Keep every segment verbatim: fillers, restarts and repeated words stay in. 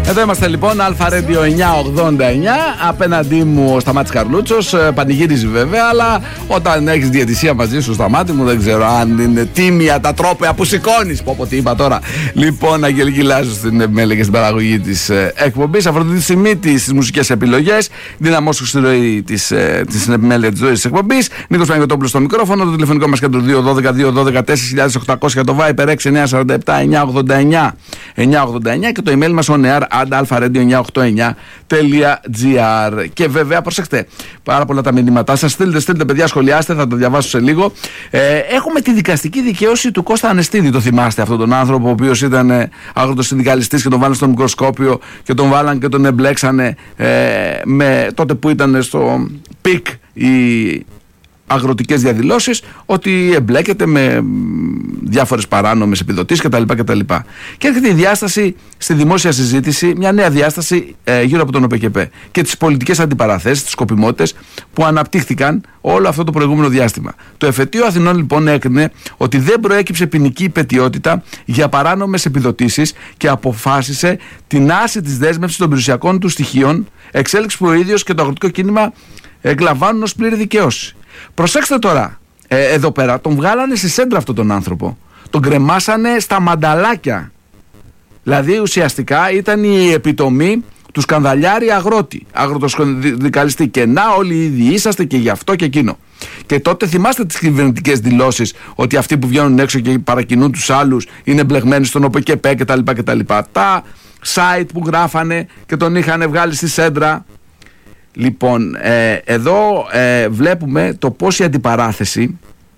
Εδώ είμαστε λοιπόν, Αλφα Radio εννιακόσια ογδόντα εννιά. Απέναντί μου ο Σταμάτης Καρλούτσος. Πανηγύριζει βέβαια, αλλά όταν έχεις διαιτησία μαζί σου, Σταμάτη μου, δεν ξέρω αν είναι τίμια τα τρόπαια που σηκώνεις. Πω πω τι είπα τώρα. Λοιπόν, Αγγελική Λάζου στην επιμέλεια και στην παραγωγή της εκπομπής. Αφροδίτη Σιμίτη στις μουσικές επιλογές. Δυναμώσου στη ροή της επιμέλεια της ροής της εκπομπής. Νίκος Παναγιωτόπουλος στο μικρόφωνο. Το τηλεφωνικό μας κέντρο δύο δώδεκα δύο δώδεκα τέσσερις οκτακόσια. Το Viper έξι εννιά τέσσερα επτά εννιακόσια ογδόντα εννιά εννιακόσια ογδόντα εννιά και το email μας on air at alpha radio εννιακόσια ογδόντα εννιά τελεία gr. Και βέβαια, προσέξτε, πάρα πολλά τα μηνύματά σας. Στείλτε, στείλτε, παιδιά, σχολιάστε, θα τα διαβάσω σε λίγο. Ε, έχουμε τη δικαστική δικαίωση του Κώστα Ανεστίδη. Το θυμάστε αυτόν τον άνθρωπο, ο οποίος ήταν ε, αγροτοσυνδικαλιστής και τον βάλανε στο μικροσκόπιο και τον βάλανε και τον εμπλέξανε ε, με, τότε που ήταν στο πικ η αγροτικές διαδηλώσεις, ότι εμπλέκεται με διάφορες παράνομες επιδοτήσεις κτλ. κτλ. Και έρχεται η διάσταση στη δημόσια συζήτηση, μια νέα διάσταση ε, γύρω από τον ΟΠΕΚΕΠΕ και τις πολιτικές αντιπαραθέσεις, τις σκοπιμότητες που αναπτύχθηκαν όλο αυτό το προηγούμενο διάστημα. Το Εφετείο Αθηνών λοιπόν έκρινε ότι δεν προέκυψε ποινική υπαιτιότητα για παράνομες επιδοτήσεις και αποφάσισε την άρση της δέσμευσης των περιουσιακών του στοιχείων, εξέλιξη που ο ίδιος και το αγροτικό κίνημα εκλαμβάνουν ως πλήρη δικαίωση. Προσέξτε τώρα, ε, εδώ πέρα τον βγάλανε στη σέντρα αυτόν τον άνθρωπο. Τον κρεμάσανε στα μανταλάκια. Δηλαδή ουσιαστικά ήταν η επιτομή του σκανδαλιάρη αγρότη, αγροτοσυνδικαλιστή. Και να, όλοι ήδη είσαστε και γι' αυτό και εκείνο. Και τότε θυμάστε τις κυβερνητικές δηλώσεις ότι αυτοί που βγαίνουν έξω και παρακινούν τους άλλους είναι μπλεγμένοι στον ΟΠΕΚΕΠΕ κτλ. κτλ. Τα site που γράφανε και τον είχαν βγάλει στη σέντρα. Λοιπόν, ε, εδώ ε, βλέπουμε το πώς η αντιπαράθεση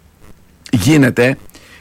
γίνεται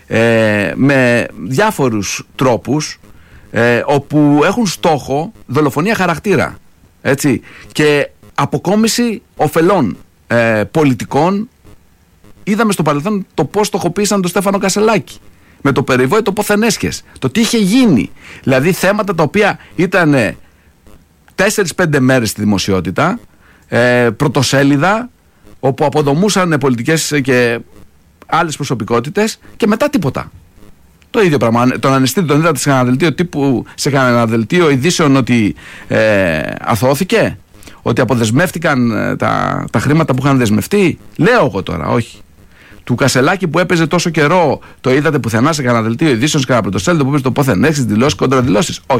ε, με διάφορους τρόπους ε, όπου έχουν στόχο δολοφονία χαρακτήρα, έτσι, και αποκόμιση ωφελών ε, πολιτικών. Είδαμε στο παρελθόν το πώς στοχοποίησαν τον Στέφανο Κασελάκη με το περιβόητο πόθεν έσχες, το τι είχε γίνει, δηλαδή θέματα τα οποία ήταν τέσσερις πέντε μέρες στη δημοσιότητα, Ε, πρωτοσέλιδα, όπου αποδομούσαν πολιτικές και άλλες προσωπικότητες και μετά τίποτα. Το ίδιο πράγμα. Τον Ανεστίδη τον είδατε σε κανένα δελτίο τύπου, σε κανένα δελτίο ειδήσεων ότι ε, αθώθηκε, ότι αποδεσμεύτηκαν τα, τα χρήματα που είχαν δεσμευτεί. Λέω εγώ τώρα, όχι. Του Κασελάκη που έπαιζε τόσο καιρό, το είδατε πουθενά σε κανένα δελτίο ειδήσεων, σε κανένα πρωτοσέλιδο που έπαιζε το πόθεν έχεις δηλώσεις, κόντρα δηλώσεις? Όχι.